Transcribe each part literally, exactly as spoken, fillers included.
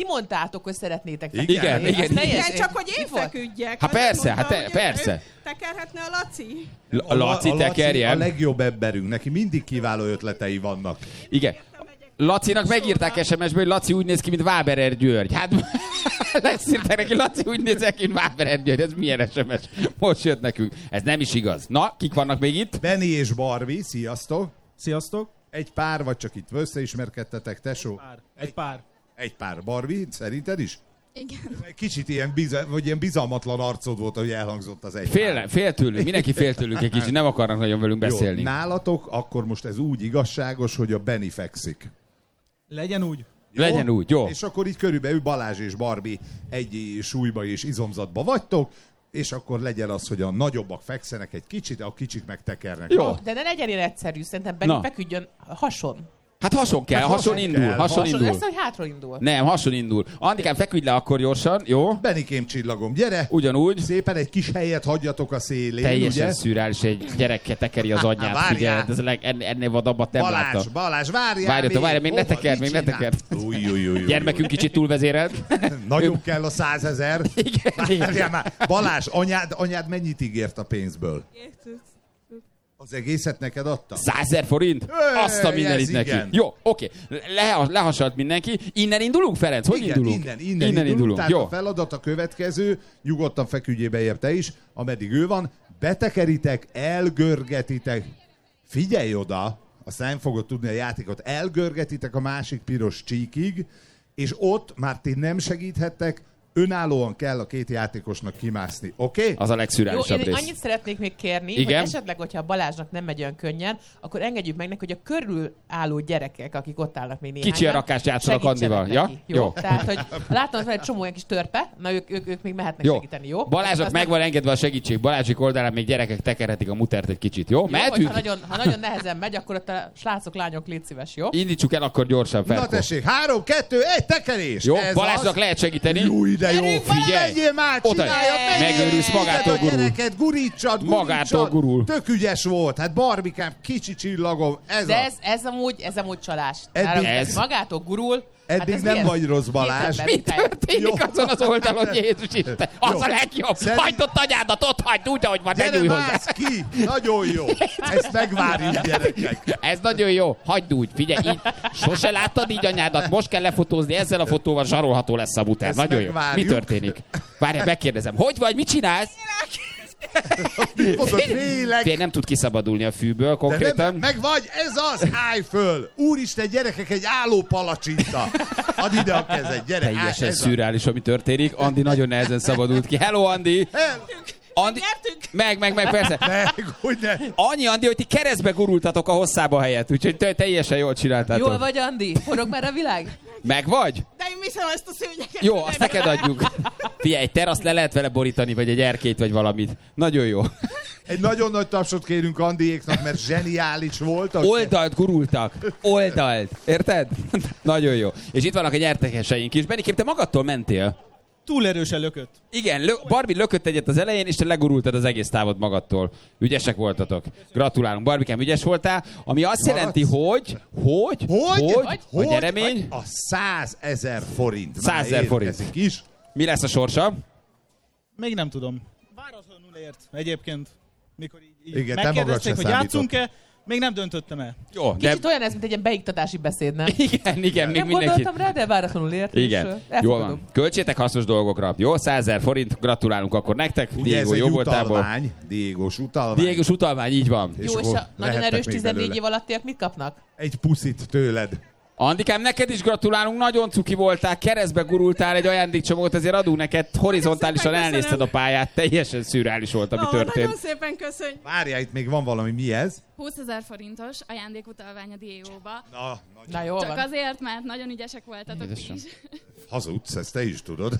mondtátok, hogy szeretnétek feküdni. Igen, igen. igen. igen csak hogy én feküdjek. Hát persze, mondta, hát te, persze. Tekerhetne a Laci? A Laci tekerjen. A legjobb emberünk, neki mindig kiváló ötletei vannak. Igen. Lacinak megírták es em es-ből, hogy Laci úgy néz ki, mint Váberer György. Hát lesz írták neki, Laci úgy néz ki, mint Váberer György. Ez milyen es em es? Most jött nekünk. Ez nem is igaz. Na, kik vannak még itt? Benny és Barbie, sziasztok. Sziasztok. Egy pár, vagy csak itt összeismerkedtetek, tesó? Egy pár. Egy pár. Egy pár. Barbie, szerinted is? Igen. Kicsit ilyen, biza, vagy ilyen bizalmatlan arcod volt, hogy elhangzott az egy fél, pár. Fél tőlünk, mindenki fél tőlünk egy kicsit, nem akarnak nagyon velünk beszélni. Jó, nálatok akkor most ez úgy igazságos, hogy a Benny fekszik. Legyen úgy. Jó? Legyen úgy, jó. És akkor így körülbelül Balázs és Barbie egy súlyba és izomzatba vagytok, és akkor legyen az, hogy a nagyobbak fekszenek egy kicsit, a kicsik megtekernek. Jó, de ne legyen ilyen egyszerű, szerintem Benny feküdjön hason. Hát hason kell, hát hason, hason indul, kell. hason, hason indul. Lesz, hogy hátra indul. Nem, hason indul. Andikám, feküdj le akkor gyorsan, jó? Benikém csillagom, gyere! Ugyanúgy. Szépen egy kis helyet hagyjatok a szélén, teljesen ugye? Szürreális, egy gyerekke tekeri az anyját, figyelj, ez leg, ennél vadabbat nem Balázs, láttam. Balázs, várjál! Várjatok, várjál, még ne teker, még ne teker. Gyermekünk kicsit túlvezérelt. Nagyon kell a százezer. Várjál már. Balázs, anyád, anyád mennyit ígért a pénzből? Az egészet neked adta? Százezer forint? Öy, azt a mindenit neki. Igen. Jó, oké. Le, lehasalt mindenki. Innen indulunk, Ferenc? Hogy igen, indulunk? Innen, innen, innen indulunk. indulunk. Tehát jó. A feladat a következő, nyugodtan feküdjél bejebb te is, ameddig ő van, betekeritek, elgörgetitek. Figyelj oda, azt nem fogod tudni a játékot, elgörgetitek a másik piros csíkig, és ott már ti nem segíthettek, önállóan kell a két játékosnak kimászni, oké? Okay? Az a legszürreálisabb rész. Én annyit szeretnék még kérni, igen? Hogy esetleg, hogyha a Balázsnak nem megy olyan könnyen, akkor engedjük meg neki, hogy a körülálló gyerekek, akik ott állnak még néhányan, kicsi a rakást játszanak Andival. Ja? Jó. jó. Tehát, hogy látom, hogy egy csomó olyan kis törpe, na ők, ők, ők még mehetnek jó. segíteni, jó? Balázsnak meg van engedve a segítség. Balázsik oldalán még gyerekek tekerhetik a mutert egy kicsit, jó? jó ha, nagyon, ha nagyon nehezen megy, akkor ott a srácok, lányok, légy szíves, jó? Indítsuk el akkor gyorsan fel. Na tessék, három, kettő, egy tekerés! Jó, Balázsnak lehet segíteni. Jó, ide jó, figyelj! Menjél már, csináljad, megőrülsz, magától gurul. Gyereket, gurítsad, magától gurul. Tök ügyes volt. Hát Barbikám, kicsi csillagom. Ez De a... ez, ez, amúgy, ez amúgy csalás. Eddig, ez magától gurul. Eddig hát nem milyen? vagy rossz, Balázs. Mi történik azon az oldalon, Jézus Isten? Az jó. A legjobb. Szerint... Hagyd ott anyádat, ott hagyd úgy, ahogy van, ne nyújj hozzá. Ki. Nagyon jó. Ezt megvárjuk, gyerekek. Ez nagyon jó. Hagyd úgy. Figyelj, így. Sose láttad így anyádat, most kell lefotózni, ezzel a fotóval zsarolható lesz a muter. Ezt nagyon megvárjuk. Jó. Mi történik? Várjál, megkérdezem. Hogy vagy, mit csinálsz? Fél nem tud kiszabadulni a fűből konkrétan. Nem, meg vagy, ez az, állj föl! Úristen, gyerekek, egy álló palacsinta. Add ide a kezed, gyere. Teljesen szürreális, ami történik. Andi nagyon nehezen szabadult ki. Hello, Andi! Hello. Andi, meg, meg, meg, persze. Meg, hogy ne. Annyi, Andi, hogy ti keresztbe gurultatok a hosszába helyett, úgyhogy te, teljesen jól csináltátok. Jól vagy, Andi? Forog már a világ? Meg vagy? De én viszem ezt a szőnyeket. Jó, azt neked adjuk. Figyelj, egy teraszt le lehet vele borítani, vagy egy erkélyt, vagy valamit. Nagyon jó. Egy nagyon nagy tapsot kérünk Andiéknak, mert zseniális voltak. Oldalt gurultak. Oldalt. Érted? Nagyon jó. És itt vannak egy nyertekeseink is. Benikém, te magadtól mentél. Túl erősen lökött. Igen, lö- Barbie lökött egyet az elején, és te legurultad az egész távot magadtól. Ügyesek voltatok. Gratulálunk. Barbikám, ügyes voltál. Ami azt Maradsz? jelenti, hogy... Hogy? Hogy? Hogy? hogy? A nyeremény? A százezer forint. százezer forint. Is. Mi lesz a sorsa? Még nem tudom. Váratlanul ért. Egyébként, mikor így, így igen, megkérdezték, hogy játszunk-e, még nem döntöttem el. Jó, kicsit de... olyan ez, mint egy ilyen beiktatási beszéd, nem? Igen, igen, még nem mindenki. gondoltam rá, de váratlanul ért. Igen, jól van. Költsétek hasznos dolgokra. Jó, százezer forint, gratulálunk akkor nektek. Ugye Diego ez egy utalvány, Diégós utalvány. Diégós utalvány, így van. Jó, és, és a nagyon erős tizennégy év alattiak mit kapnak? Egy puszit tőled. Andikám, neked is gratulálunk, nagyon cuki voltál, keresztbe gurultál egy ajándékcsomót, ezért adunk neked, horizontálisan elnézted a pályát, teljesen szürreális volt, ami oh, történt. Nagyon szépen köszönj! Várjál, itt még van valami, mi ez? húszezer forintos ajándékutalvány a Diegóba. Na, Na jó Csak van. azért, mert nagyon ügyesek voltatok is. Hazudsz, ezt te is tudod.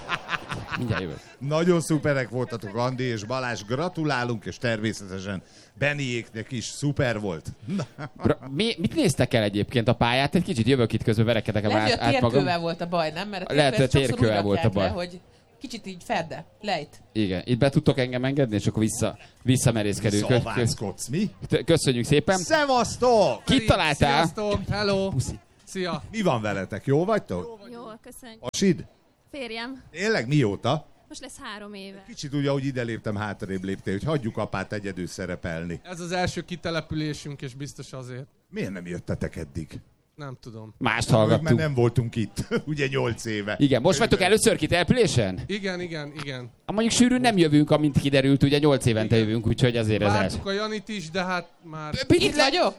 Mindjárt jövök. Nagyon szuperek voltatok, Andi és Balázs, gratulálunk, és természetesen Benniéknek is szuper volt. Bra- mi, mit néztek el egyébként a pályát? Egy kicsit jövök itt közben, verekedek a át, át magam. Térkővel volt a baj, nem? Mert a lehet, hogy térkővel volt a baj. Le, hogy kicsit így ferde, lejt. Igen, itt be tudtok engem engedni, és akkor vissza, visszamerészkedünk. Visszavászkodsz, mi? Köszönjük szépen. Szevasztok! Kit találtál? Sziasztok, hello! Puszi. Szia! Mi van veletek? Jó vagytok? Jó, köszönjük. A Sid? Férjem. Tényleg mióta? Most lesz három éve. Kicsit úgy, ahogy ide léptem, hátrébb léptél, hogy hagyjuk apát egyedül szerepelni. Ez az első kitelepülésünk, és biztos azért. Miért nem jöttetek eddig? Nem tudom. Mást Mert hallgattunk. nem voltunk itt, ugye nyolc éve. Igen, most vagytok először kitelepülésen? Igen, igen, igen. Mondjuk sűrűn nem jövünk, amint kiderült, ugye nyolc évente jövünk, úgyhogy azért ez Vártuk a Janit is, de hát már... Itt vagyok?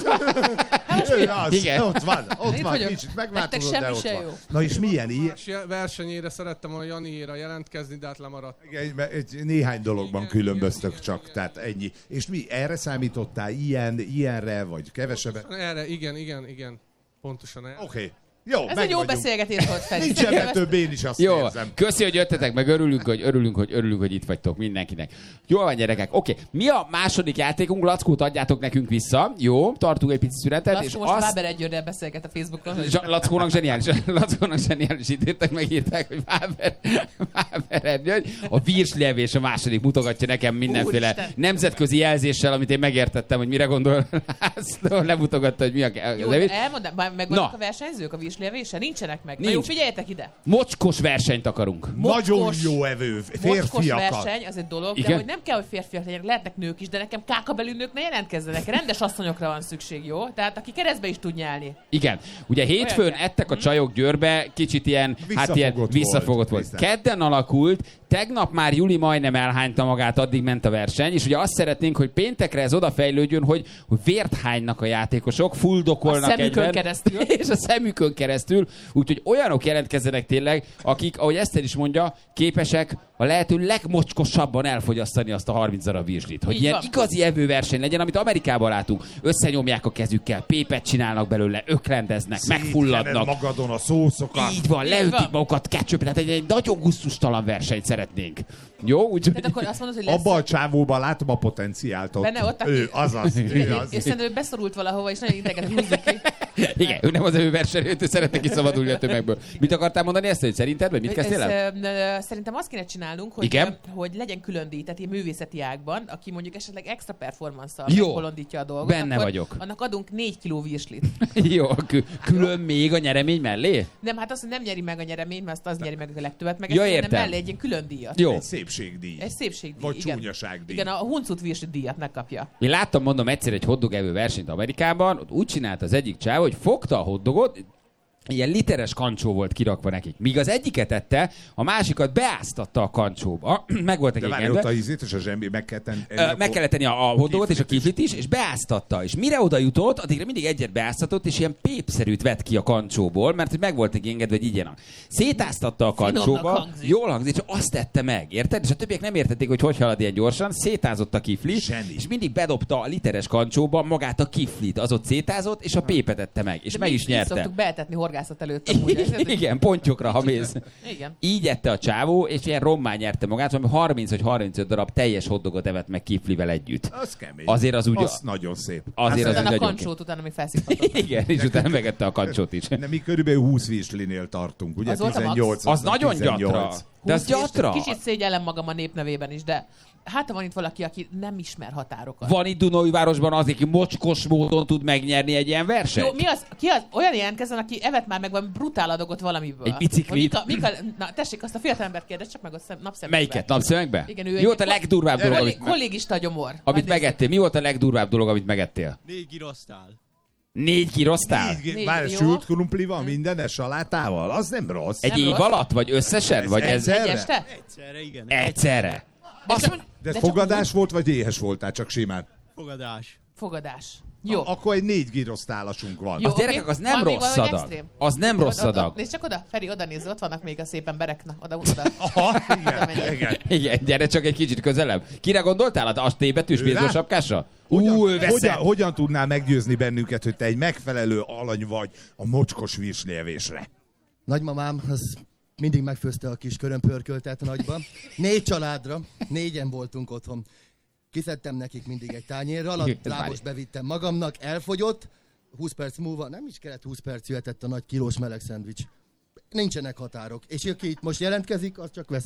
Ő az, Igen. ott van, ott Itt van, vagyok. kicsit Nektek megváltozott, de semmi ott se van. jó. Na és milyen ilyen? Más versenyére szerettem volna Janiéra jelentkezni, de hát lemaradt. Egy, egy, néhány dologban Igen, különböztök igen, csak, igen, tehát ennyi. És mi, erre számítottál? Ilyen, ilyenre, vagy kevesebbet? Erre, igen, igen, igen. Pontosan erre. Oké. Okay. Jó, Ez meg egy jó vagyunk. beszélgetés volt, Feri. Nincs Szerintem ebben ezt- több, én is azt Jó, érzem. köszi, hogy jöttetek, meg örülünk, hogy örülünk, hogy örülünk, hogy itt vagytok mindenkinek. Jó van, gyerekek. Oké, mi a második játékunk? Lackót adjátok nekünk vissza. Jó, tartunk egy pici szünetet, és Lackó most azt... Váber Egyőrrel beszélget a Facebookon. hogy- Zsa- Lackónak zseniális, Lackónak zseniális írtak, megírták, hogy Váber, Váber Ergyő, a virslevés a második mutogatja nekem mindenféle Úristen. nemzetközi jelzéssel, amit én megértettem, hogy mire gondol László, lemutogatta, hogy mi a Jó, levés. elmondom, már meg Na. vannak a versenyzők a vízlévésen? Nincsenek meg. Na Nincs. jó, figyeljetek ide. Mocskos versenyt akarunk. Nagyon Mocskos- jó evő, Mocskos férfiakat. verseny, az egy dolog, Igen? de hogy nem kell, hogy férfiak legyenek, lehetnek nők is, de nekem kákabelű nők ne jelentkezzenek. Rendes asszonyokra van szükség, jó? Tehát aki keresztbe is tud nyálni. Igen. Ugye hétfőn Olyan kell. ettek a csajok Győrbe, kicsit ilyen, hát Visszafogott ilyen volt, visszafogott volt. Krisztán. Kedden alakult, tegnap már Juli majdnem elhányta magát, addig ment a verseny, és ugye azt szeretnénk, hogy péntekre ez odafejlődjön, hogy, hogy vért hánynak a játékosok, fuldokolnak A szemükön egyben, keresztül. és a szemükön keresztül, úgyhogy olyanok jelentkezzenek tényleg, akik, ahogy Eszter is mondja, képesek a lehető legmocskosabban elfogyasztani azt a harminc darab virslit. Hogy Így ilyen van. igazi evőverseny legyen, amit Amerikában látunk. Összenyomják a kezükkel, pépet csinálnak belőle, öklendeznek, megfulladnak. Szétkened magadon a szószokat. Így van, Így leütik van. magukat ketchup, tehát egy, egy nagyon gusztustalan versenyt szeretnénk. Jó, úgyhogy... Tehát akkor azt mondod, hogy lesz... Abba a csávóban látom a potenciált ott. Benne ott, aki- Ő, azaz, ő Igen, az. és szerintem ő beszorult valahova, és nagyon ideget húzzuk ki. Igen, ő nem az ő versenyről, ő szeretne kiszabadulni a tömegből. Mit akartál mondani ezt, hogy szerinted, vagy mit kezdtél el? Ez, ö, ö, Szerintem azt kéne csinálnunk, hogy, Igen? ö, hogy legyen külön díj, tehát ilyen művészeti ágban, aki mondjuk esetleg extra performance-szal Jó. megbolondítja a dolgot. Benne akkor vagyok. Annak adunk négy kiló virslit. Jó, kü- külön még a nyeremény mellé? Nem, hát azt, hogy nem nyeri meg a nyereményt, mert azt az nyeri meg a legtöbbet, meg Ja, ezt értem. mellé egy ilyen külön díjat. Jó. Egy szépségdíj. Egy szépségdíj. Vagy igen. csúnyaságdíj. Igen, a huncut virslit díjat megkapja. Én láttam, mondom, egyszer egy hotdog evő versenyt Amerikában, ott úgy csinált az egyik csáv, hogy fogta a hotdogot, ilyen literes kancsó volt kirakva nekik. Míg az egyiket ette, a másikat beáztatta a kancsóba. Meg volt De nekik várj, ott a engedve. ízét és a zsembi meg kell tenni. Ö, meg kellett tenni a, a hotdogot és a kiflit is, és beáztatta. És mire oda jutott, addigra mindig egyet beáztatott, és ilyen pépszerűt vett ki a kancsóból, mert hogy meg volt neki engedve, hogy igyenak. Szétáztatta a Finomnak kancsóba, hangzik. jól hangzik, és azt tette meg, érted? És a többiek nem értették, hogy hogy halad ilyen gyorsan, szétázott a kifli, Zseni. és mindig bedobta a literes kancsóba magát a kiflit, az ott szétázott, és a pépet ette meg, és De meg mi- is mi nyerte. szoktuk beetetni horgászat előtt. amúgy. Igen, pontyokra, ha mész. Igen. Így ette a csávó, és ilyen rommá nyerte magát, valami harminc vagy harmincöt darab teljes hotdogot evett meg kiflivel együtt. Az kemény. Azért az úgy... Az nagyon szép. Azért az Utána a nagyon kancsót utána még felszívhatott. Igen, és utána megette a kancsót is. De mi körülbelül húsz virslinél tartunk, ugye? Az volt a max. tizennyolc. Az nagyon gyatra. De az húsz virslit. gyatra. Kicsit szégyellem magam a népnevében is, de hát ha van itt valaki, aki nem ismer határokat. Van itt Dunaújvárosban az, aki mocskos módon tud megnyerni egy ilyen versenyt? Jó, mi az? Ki az? Olyan jelentkezzen, aki evett már meg valami brutál adagot valamiből. Egy biciklit. Hogy Mika, Mika, na tessék, azt a fiatalembert kérdez, csak meg a szem, napszemüvegbe. Melyiket? Napszemekbe? Igen, ő Mi egy- volt a legdurvább dolog, Kollég, amit, kollégista gyomor. amit Majd megettél? Mi volt a legdurvább dolog, amit megettél? Négy girosztál. Négy kiroztál? Négy, Várj, jó. sült krumplival, mindenes salátával? Az nem rossz. Egy Nem év rossz. alatt? Vagy összesen? Ez Vagy ez nézd. egyszerre? Egy este? Egyszerre, igen. egyszerre? Azt, De de ez csak fogadás volt, vagy éhes voltál, csak simán? Fogadás. Fogadás. Jó. A- Akkor egy négy girosztálasunk van. Jó, Az gyerekek, oké. az nem Van még rossz valami adag. extrém? Az nem rossz Oda- oda- adag. Nézd csak oda, Feri, oda nézz, ott vannak még a szép emberek. Na, oda, oda. Aha, Oda igen, megyek. igen. Igen, gyere csak egy kicsit közelebb. Kire gondoltál? A T betűs Ő bézó rá? sapkásra? Hogyan, Ú, ő veszett. hogyan, hogyan tudnál meggyőzni bennünket, hogy te egy megfelelő alany vagy a mocskos virslievésre? Nagymamám az mindig megfőzte a kis körömpörköltet nagyba. Négy családra, négyen voltunk otthon. Kiszedtem nekik mindig egy tányérral, a Ez lábos már- bevittem magamnak, elfogyott. húsz perc múlva, nem is kellett húsz perc, jöhetett a nagy kilós meleg szendvics. Nincsenek határok. És aki itt most jelentkezik, az csak veszít.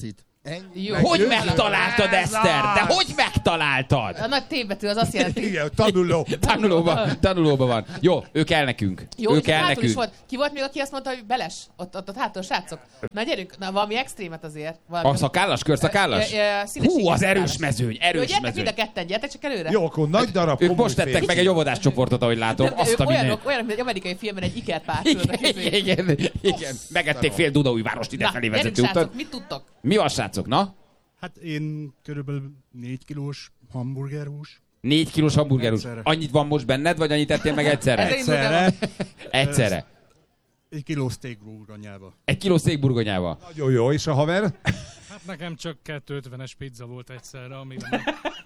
Jó. Hogy megtaláltad, Eszter? De hogy megtaláltad? A nagy T-betű az azt jelenti. Igen, tanuló. Tanulóban, tanulóban van. Jó, ő kell nekünk. Jó, ő kell nekünk. Volt. Ki volt még, aki azt mondta, hogy Beles? Ott, ott, ott hátul, srácok. Na gyerünk, na valami extrémet azért. Valami... A szakállas, körszakállas? Hú, az erős mezőny, erős Jó, gyertek mezőny. mind a ketten, gyertek csak előre. Jó, akkor nagy darab. Ők most tettek meg egy óvodás csoportot, ahogy látom. Azt a olyanok, olyanok, mint egy amerikai filmben egy ikerpár. Igen, igen, igen. Megették fél Dunaújvárost idefelé vezető utat. Mit tudtok? Mi van, srácok, na? Hát én körülbelül négy kilós hamburgerhús. Négy kilós hamburgerhús. Annyit van most benned, vagy annyit ettél meg egyszerre? Egyszerre. Egyszerre. Egy kiló steak burgonyába. Egy kiló steak burgonyába. Nagyon jó, és a haver? Hát nekem csak kétszázötvenes pizza volt egyszerre, amiben...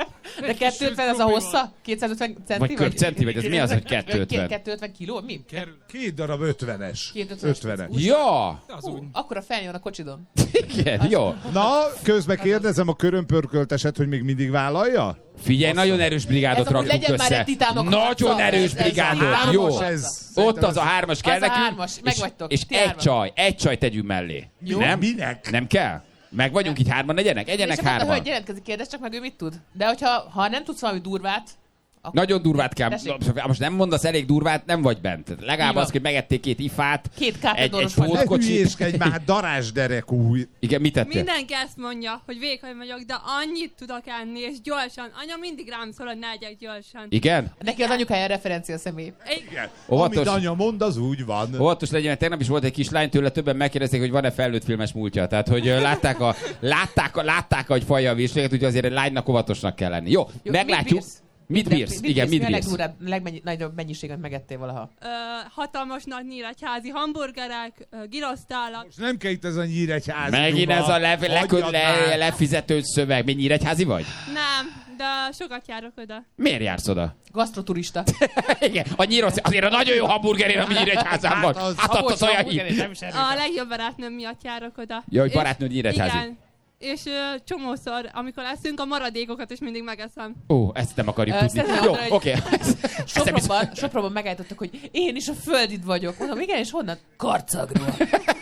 De kétszázötven az a hossza? kétszázötven centi? Vagy köpcenti, vagy ez mi az, hogy kétszázötven? kétszázötven kiló? Mi? Két darab ötvenes. ötvenes. Ja! Hú, akkor a feljön a kocsidon. Igen, jó. Na, közben kérdezem a körömpörkölteset, hogy még mindig vállalja? Figyelj, nagyon erős brigádot raktunk össze. Nagyon erős brigádot, jó. Ott az a hármas kell nekünk. És egy csaj, egy csaj tegyünk mellé. Nem? Minek? Nem kell? Meg vagyunk így hárman, egyenek? Egyenek és hárman. És a hölgy jelentkezik, kérdez csak meg, ő mit tud. De hogyha ha nem tudsz valami durvát, akkor... Nagyon durvát kell. Tessék. Most nem mondasz elég durvát, nem vagy bent. Legalább az, hogy megették két ifát, két egy, egy hódkocsit. Ne hódkocsit. hülyéskedj már, darázsderek új. Igen, mit tettél? Mindenki ezt mondja, hogy vékony vagyok, de annyit tudok enni, és gyorsan. Anya mindig rám szól, hogy ne egyek gyorsan. Igen? Neki az anyukája referencia személy. Igen. Óvatos. Amit anya mond, az úgy van. Óvatos legyen, mert tegnap is volt egy kislány, tőle többen megkérdezték, hogy van-e felnőtt filmes múltja. Tehát, hogy látták, a, látták, a, látták hogy falja a vésléget, úgyhogy azért egy lánynak óvatosnak kell lenni. Jó, Jó meglátjuk. Mit bírsz? Igen, mit bírsz? A legnagyobb mennyiséget megettél valaha? Ö, hatalmas nagy nyíregyházi hamburgerek, girosztálak. Most nem kell itt ez a nyíregyházi. Megint ez a le, le, le, lefizető szöveg. Mi nyíregyházi vagy? Nem, de sokat járok oda. Miért jársz oda? Gasztroturista. Igen, a nyírosz, azért a nagyon jó hamburgerért, ami nyíregyházán van. Hát, hát ott az olyan hír. A legjobb barátnőm miatt járok oda. Ja, hogy barátnőd nyíregyházi. Igen. És uh, csomószor, amikor leszünk, a maradékokat is mindig megeszem. Ó, ezt nem akarjuk uh, tudni. Jó, oké. Okay. Sopronban, Sopronban megállítottak, hogy én is a földit vagyok. Mondom, igen, és honnan? Karcagról.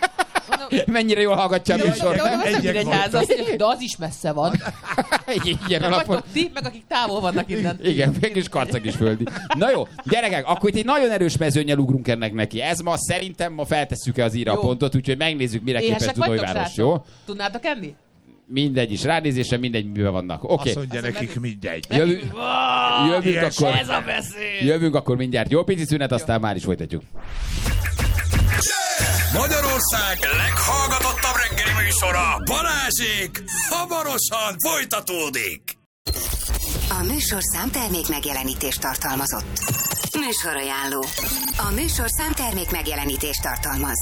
Mennyire jól hallgatja a műsor. De az is messze van. Igen, alapon. Ti, meg akik távol vannak innen. Igen, mégis Karcag is földi. Na jó, gyerekek, akkor itt egy nagyon erős mezőnnyel ugrunk ennek neki. Ez ma szerintem ma feltesszük-e az íra pontot, úgyhogy megnézzük, mire képes Dunaújváros, jó? Tudnátok enni? Mindegy is, ránézésre mindegy, miben vannak. Oké. Azt mondja nekik mindegy. Jövünk, jövünk akkor. Ez a beszél. Jövünk akkor mindjárt. Jó pici szünet, aztán már is folytatjuk. Magyarország leghallgatottabb reggeli műsora, Balázsék, hamarosan folytatódik. A műsor számtermék megjelenítést tartalmazott. Műsorajánló. A műsor számtermék megjelenítést tartalmaz.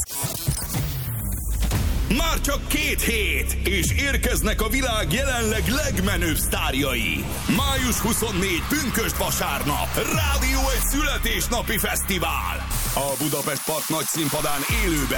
Már csak két hét, és érkeznek a világ jelenleg legmenőbb sztárjai. május huszonnégyedike pünkösd vasárnap. Rádió egy születésnapi fesztivál. A Budapest Park nagy színpadán élőben.